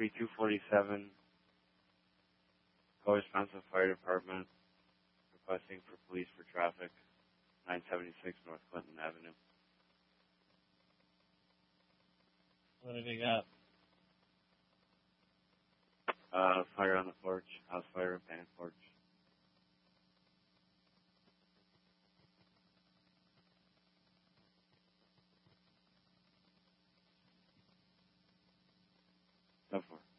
3247, co-responsive fire department, requesting for police for traffic, 976 North Clinton Avenue. What have you got? Fire on the porch, house fire, back porch. So far.